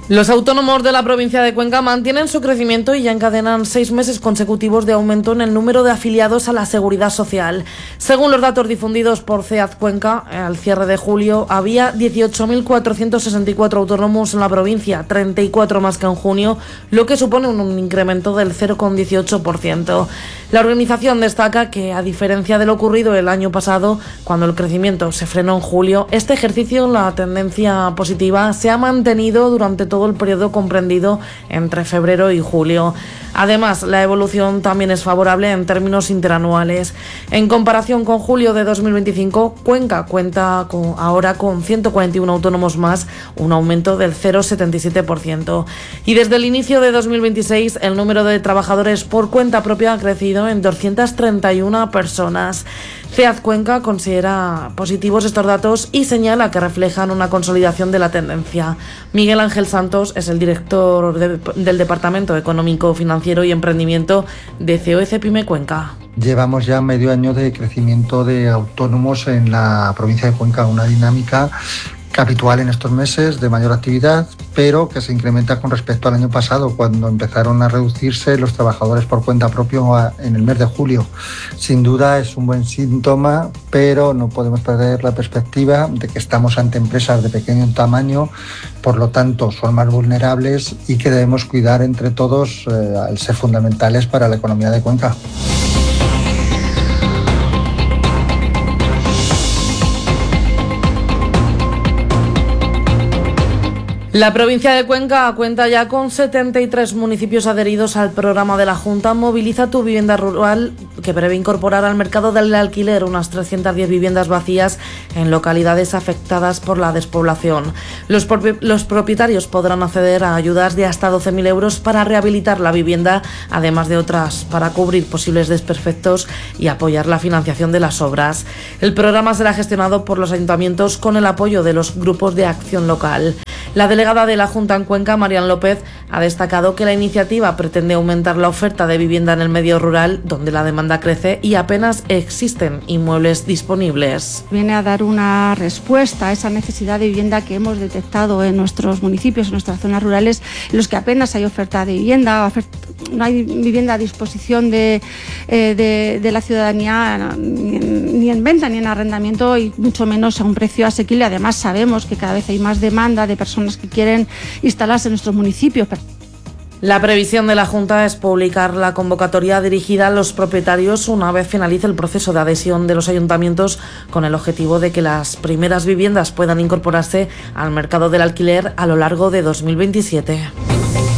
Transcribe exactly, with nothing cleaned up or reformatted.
Los autónomos de la provincia de Cuenca mantienen su crecimiento y ya encadenan seis meses consecutivos de aumento en el número de afiliados a la Seguridad Social. Según los datos difundidos por C E A D Cuenca, al cierre de julio había dieciocho mil cuatrocientos sesenta y cuatro autónomos en la provincia, treinta y cuatro más que en junio, lo que supone un incremento del cero coma dieciocho por ciento. La organización destaca que, a diferencia de lo ocurrido el año pasado, cuando el crecimiento se frenó en julio, este ejercicio la tendencia positiva se ha mantenido durante todo el periodo comprendido entre febrero y julio. Además, la evolución también es favorable en términos interanuales. En comparación con julio de dos mil veinticinco, Cuenca cuenta con, ahora con ciento cuarenta y uno autónomos más, un aumento del cero coma setenta y siete por ciento. Y desde el inicio de dos mil veintiséis, el número de trabajadores por cuenta propia ha crecido en doscientas treinta y una personas. C E A D Cuenca considera positivos estos datos y señala que reflejan una consolidación de la tendencia. Miguel Ángel Santos es el director de, del Departamento Económico, Financiero y Emprendimiento de C O E C Pyme Cuenca. Llevamos ya medio año de crecimiento de autónomos en la provincia de Cuenca, una dinámica habitual en estos meses de mayor actividad, pero que se incrementa con respecto al año pasado, cuando empezaron a reducirse los trabajadores por cuenta propia en el mes de julio. Sin duda es un buen síntoma, pero no podemos perder la perspectiva de que estamos ante empresas de pequeño tamaño, por lo tanto son más vulnerables y que debemos cuidar entre todos eh, al ser fundamentales para la economía de Cuenca. La provincia de Cuenca cuenta ya con setenta y tres municipios adheridos al programa de la Junta Moviliza tu Vivienda Rural, que prevé incorporar al mercado del alquiler unas trescientas diez viviendas vacías en localidades afectadas por la despoblación. Los, propi- los propietarios podrán acceder a ayudas de hasta doce mil euros para rehabilitar la vivienda, además de otras para cubrir posibles desperfectos y apoyar la financiación de las obras. El programa será gestionado por los ayuntamientos con el apoyo de los grupos de acción local. La delegada de la Junta en Cuenca, Marian López, ha destacado que la iniciativa pretende aumentar la oferta de vivienda en el medio rural, donde la demanda crece y apenas existen inmuebles disponibles. Viene a dar una respuesta a esa necesidad de vivienda que hemos detectado en nuestros municipios, en nuestras zonas rurales, en los que apenas hay oferta de vivienda, oferta, no hay vivienda a disposición de, eh, de, de la ciudadanía, ni en, ni en venta ni en arrendamiento, y mucho menos a un precio asequible. Además, sabemos que cada vez hay más demanda de personas que quieren instalarse en nuestros municipios. La previsión de la Junta es publicar la convocatoria dirigida a los propietarios una vez finalice el proceso de adhesión de los ayuntamientos, con el objetivo de que las primeras viviendas puedan incorporarse al mercado del alquiler a lo largo de dos mil veintisiete.